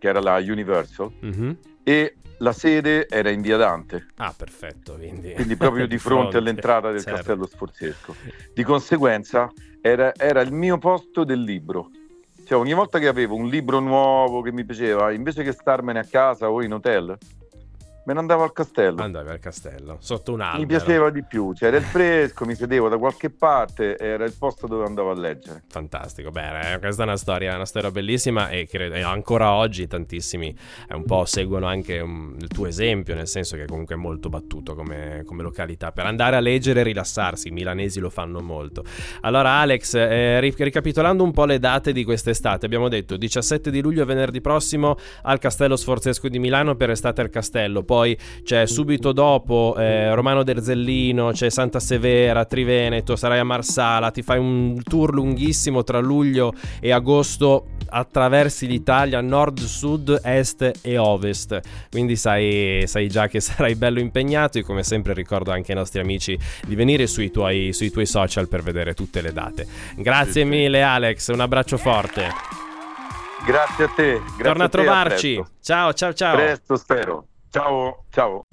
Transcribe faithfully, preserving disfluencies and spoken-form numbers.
che era la Universal, mm-hmm. e la sede era in via Dante. Ah, perfetto, quindi, quindi proprio di fronte, fronte all'entrata del certo. Castello Sforzesco. Di conseguenza era, era il mio posto del libro. Cioè, ogni volta che avevo un libro nuovo che mi piaceva, invece che starmene a casa o in hotel, me ne andavo al castello. Andavi al castello, sotto un albero. Mi piaceva di più, c'era il fresco, mi sedevo da qualche parte, era il posto dove andavo a leggere. Fantastico, beh, questa è una storia, una storia bellissima, e credo e ancora oggi tantissimi eh, un po' seguono anche um, il tuo esempio, nel senso che comunque è molto battuto come, come località per andare a leggere e rilassarsi. I milanesi lo fanno molto. Allora Alex, eh, ricapitolando un po' le date di quest'estate, abbiamo detto diciassette di luglio, venerdì prossimo, al Castello Sforzesco di Milano per Estate al Castello. Poi c'è subito dopo eh, Romano d'Erzellino, c'è Santa Severa, Triveneto, sarai a Marsala, ti fai un tour lunghissimo tra luglio e agosto, attraversi l'Italia nord, sud, est e ovest, quindi sai, sai già che sarai bello impegnato. E come sempre ricordo anche ai nostri amici di venire sui tuoi, sui tuoi social per vedere tutte le date. Grazie sì, mille Alex, un abbraccio forte. Grazie a te, grazie. Torna a te, trovarci. a ciao ciao ciao. Presto spero. Ciao, ciao.